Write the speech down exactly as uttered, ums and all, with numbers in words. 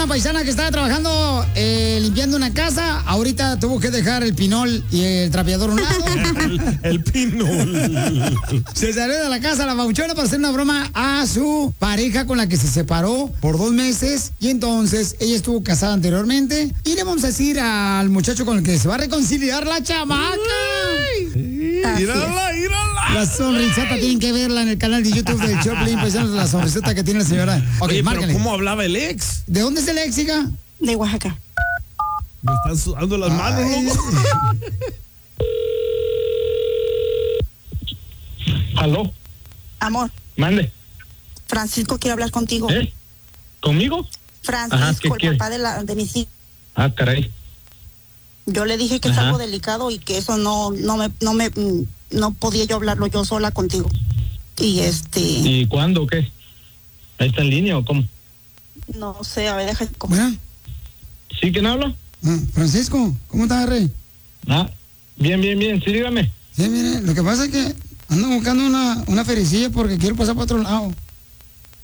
una paisana que estaba trabajando eh, limpiando una casa. Ahorita tuvo que dejar el pinol y el trapeador a un lado. el, el pinol. Se salió de la casa la babuchona para hacer una broma a su pareja con la que se separó por dos meses. Y entonces ella estuvo casada anteriormente. Y le vamos a decir al muchacho con el que se va a reconciliar la chamaca. ¡Mírala, mírala! La sonrisota tienen que verla en el canal de YouTube del Choplin, pues la sonrisota que tiene la señora. Okay, Oye, márcale. pero ¿cómo hablaba el ex? ¿De dónde es el ex, hija? De Oaxaca. Me están sudando las manos, loco. ¿Aló? Amor, Mande. Francisco quiere hablar contigo. ¿Eh? ¿Conmigo? Francisco, Ajá, ¿qué el quiere? papá de, la, de mis hijos. Ah, caray. Yo le dije que es Ajá. algo delicado y que eso no, no me, no me, mm, no podía yo hablarlo yo sola contigo. Y este, ¿Y cuándo o qué? ¿Ahí está en línea o cómo? no sé, a ver, deja. Bueno, ¿Sí? ¿Quién habla? ah, Francisco, ¿cómo estás, Rey? Ah, bien, bien, bien. Sí, dígame. Sí, mire, lo que pasa es que ando buscando una, una fericilla porque quiero pasar para otro lado.